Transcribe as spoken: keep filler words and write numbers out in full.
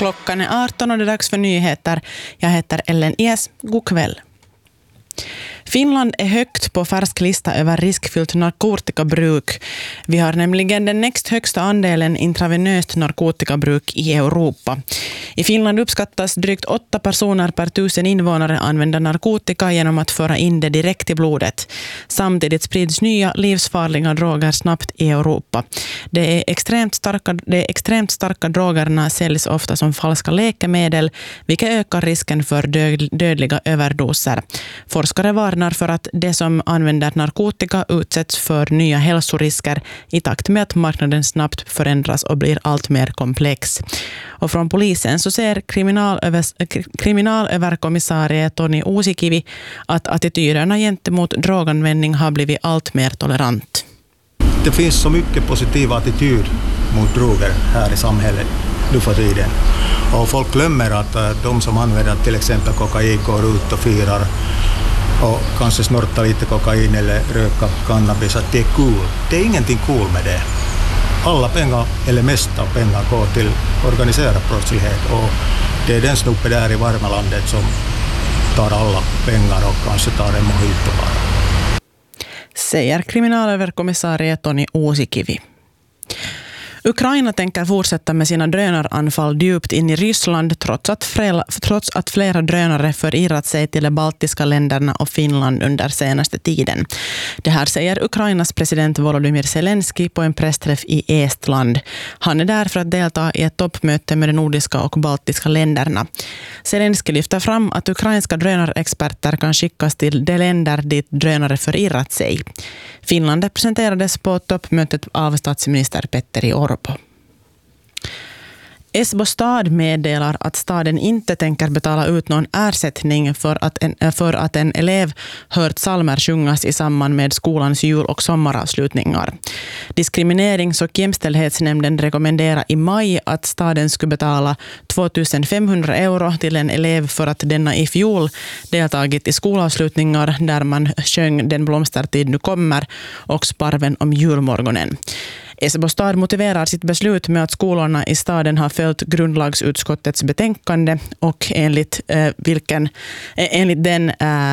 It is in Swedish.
Klockan är arton och det är dags för nyheter. Jag heter Ellen Ies. God kväll. Finland är högt på färsk lista över riskfyllt narkotikabruk. Vi har nämligen den näst högsta andelen intravenöst narkotikabruk i Europa. I Finland uppskattas drygt åtta personer per tusen invånare använda narkotika genom att föra in det direkt i blodet. Samtidigt sprids nya livsfarliga droger snabbt i Europa. Det är extremt starka, de extremt starka drogerna säljs ofta som falska läkemedel, vilket ökar risken för död, dödliga överdoser. Forskare varnar för att de som använder narkotika utsätts för nya hälsorisker i takt med att marknaden snabbt förändras och blir allt mer komplex. Och från polisen så ser kriminalöver, kriminalöverkommissarie Toni Uusikivi att attityderna gentemot droganvändning har blivit allt mer tolerant. Det finns så mycket positiv attityd mot droger här i samhället nu för tiden. Och folk glömmer att de som använder till exempel kokain går ut och firar och kanske snorta lite kokain eller röka cannabis, att det är cool. Det är ingenting cool med det. Alla pengar, eller mesta pengar, går till organiserad brottslighet och det är den snuppe där i varma landet som tar alla pengar och kanske tar en mojito bara. Säger kriminalöverkommissarie Toni Uusikivi. Ukraina tänker fortsätta med sina drönaranfall djupt in i Ryssland trots att, flera, trots att flera drönare förirrat sig till de baltiska länderna och Finland under senaste tiden. Det här säger Ukrainas president Volodymyr Zelensky på en pressträff i Estland. Han är där för att delta i ett toppmöte med de nordiska och baltiska länderna. Zelensky lyfter fram att ukrainska drönarexperter kan skickas till de länder dit drönare förirrat sig. Finland representerades på toppmötet av statsminister Petteri Orpo. Esbo stad meddelar att staden inte tänker betala ut någon ersättning för att en, för att en elev hört psalmer sjungas i samband med skolans jul- och sommaravslutningar. Diskriminerings- och jämställdhetsnämnden rekommenderar i maj att staden skulle betala tvåtusenfemhundra euro till en elev för att denna i fjol deltagit i skolavslutningar där man sjöng Den blomstertid nu kommer och Sparven om julmorgonen. Esbo stad motiverar sitt beslut med att skolorna i staden har följt grundlagsutskottets betänkande och enligt, eh, vilken, eh, enligt den eh,